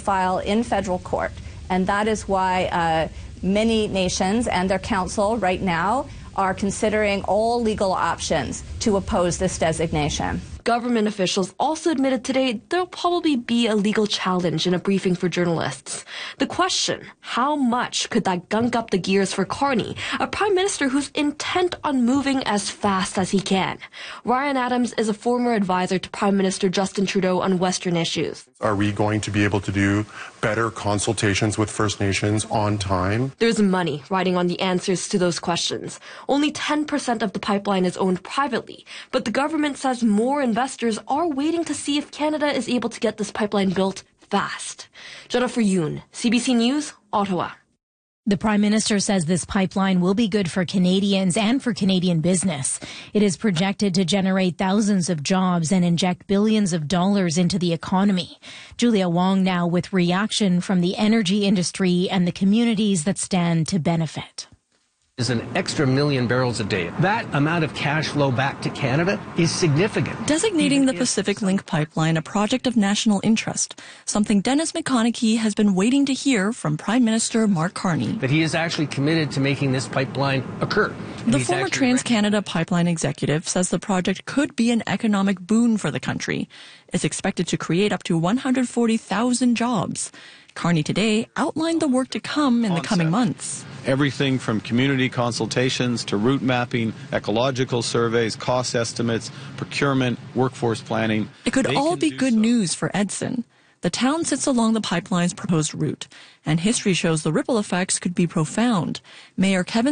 file in federal court. And that is why many nations and their council right now are considering all legal options to oppose this designation. Government officials also admitted today there'll probably be a legal challenge in a briefing for journalists. The question, how much could that gunk up the gears for Carney, a prime minister who's intent on moving as fast as he can? Ryan Adams is a former advisor to Prime Minister Justin Trudeau on Western issues. Are we going to be able to do better consultations with First Nations on time? There's money riding on the answers to those questions. Only 10% of the pipeline is owned privately, but the government says more investors are waiting to see if Canada is able to get this pipeline built fast. Jennifer Yoon, CBC News, Ottawa. The Prime Minister says this pipeline will be good for Canadians and for Canadian business. It is projected to generate thousands of jobs and inject billions of dollars into the economy. Julia Wong now with reaction from the energy industry and the communities that stand to benefit. Is an extra 1 million barrels a day. That amount of cash flow back to Canada is significant. Designating the Pacific Link pipeline a project of national interest, something Dennis McConaughey has been waiting to hear from Prime Minister Mark Carney. That he is actually committed to making this pipeline occur. The former TransCanada pipeline executive says the project could be an economic boon for the country. It's expected to create up to 140,000 jobs. Carney today outlined the work to come in the coming months. Everything from community consultations to route mapping, ecological surveys, cost estimates, procurement, workforce planning. It could all be good news for Edson. The town sits along the pipeline's proposed route, and history shows the ripple effects could be profound. Mayor Kevin